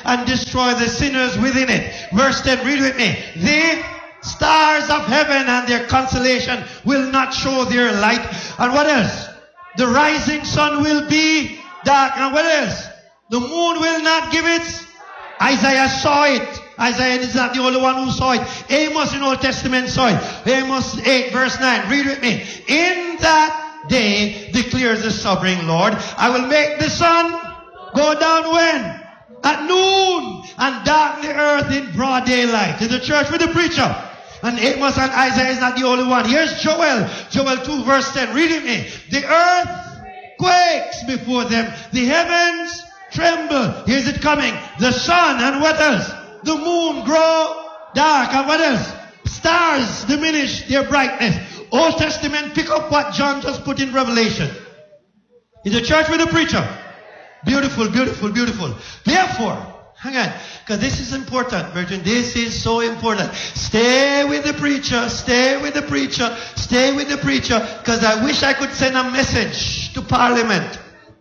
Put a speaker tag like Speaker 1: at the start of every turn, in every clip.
Speaker 1: and destroy the sinners within it. Verse 10, read with me. The stars of heaven and their constellation will not show their light. And what else? The rising sun will be dark. And what else? The moon will not give its. Isaiah saw it. Isaiah is not the only one who saw it. Amos in Old Testament saw it. Amos 8 verse 9. Read with me. In that day declares the sovereign Lord, I will make the sun go down when? At noon, and darken the earth in broad daylight. In the church with the preacher. And Amos and Isaiah is not the only one. Here's Joel. Joel 2 verse 10. Read with me. The earth quakes before them. The heavens tremble. Here's it coming. The sun and what else? The moon grow dark. And what else? Stars diminish their brightness. Old Testament pick up what John just put in Revelation. In the church with the preacher. Beautiful, beautiful, beautiful. Therefore, hang on, because this is important, Virgin. This is so important. Stay with the preacher. Stay with the preacher. Stay with the preacher. Because I wish I could send a message to Parliament.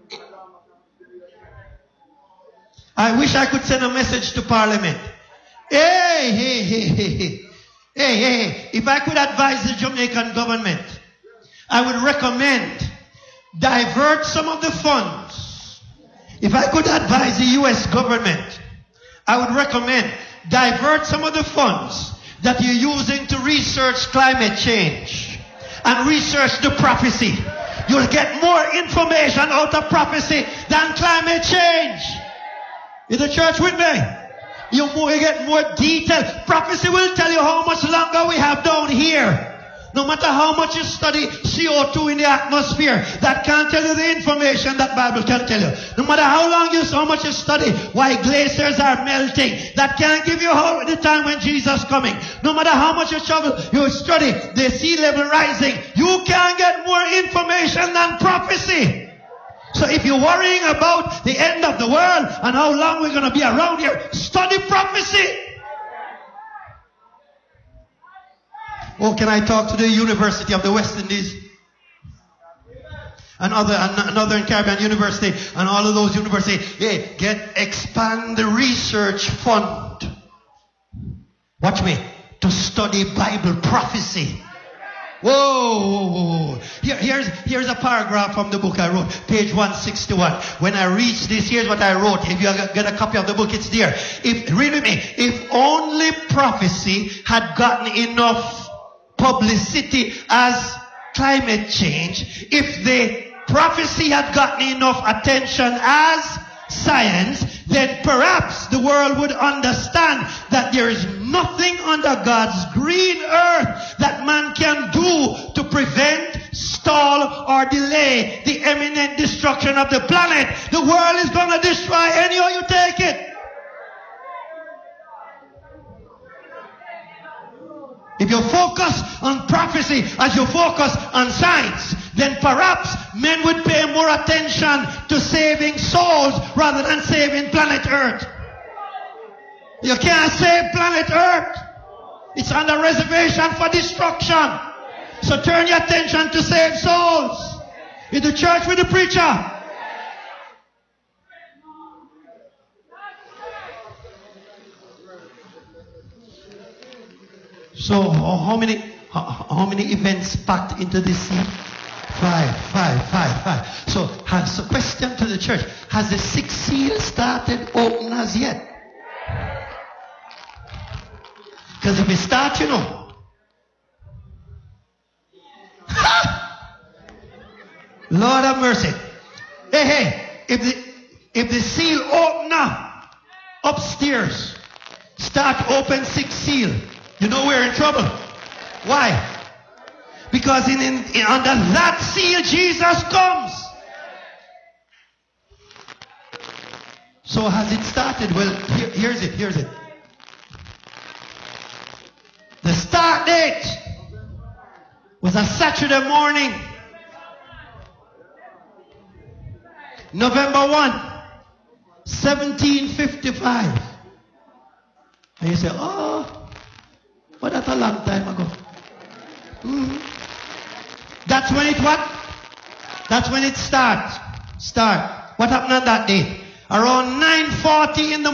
Speaker 1: I wish I could send a message to Parliament. Hey, hey, hey, hey, hey. Hey, hey, if I could advise the Jamaican government, I would recommend divert some of the funds. If I could advise the U.S. government, I would recommend divert some of the funds that you're using to research climate change and research the prophecy. You'll get more information out of prophecy than climate change. Is the church with me? You get more detail. Prophecy will tell you how much longer we have down here. No matter how much you study CO2 in the atmosphere, that can't tell you the information that Bible can tell you. No matter how much you study why glaciers are melting, that can't give you the time when Jesus is coming. No matter how much you study the sea level rising, you can't get more information than prophecy. So if you're worrying about the end of the world and how long we're going to be around here, study prophecy. Oh, can I talk to the University of the West Indies? And Northern Caribbean University and all of those universities. Hey, expand the research fund. Watch me. To study Bible prophecy. Whoa. Here's a paragraph from the book I wrote. Page 161. When I reached this, here's what I wrote. If you get a copy of the book, it's there. Read with me. If only prophecy had gotten enough publicity as climate change, if the prophecy had gotten enough attention as science, then perhaps the world would understand that there is nothing under God's green earth that man can do to prevent, stall, or delay the imminent destruction of the planet. The world is going to destroy anyhow you take it. If you focus on prophecy as you focus on science, then perhaps men would pay more attention to saving souls rather than saving planet Earth. You can't save planet Earth. It's under reservation for destruction. So turn your attention to save souls. In the church with the preacher. So how many events packed into this scene? Five. So has a question to the church. Has the sixth seal started open as yet? Because if it starts, you know. Lord have mercy. Hey, if the seal open up upstairs, start open sixth seal. You know we're in trouble. Why? Because under that seal, Jesus comes. So has it started? Well, here's it. The start date was a Saturday morning. November 1, 1755. And you say, oh, but that's a long time ago. That's when it what? That's when it starts. What happened on that day? Around 9:40 in the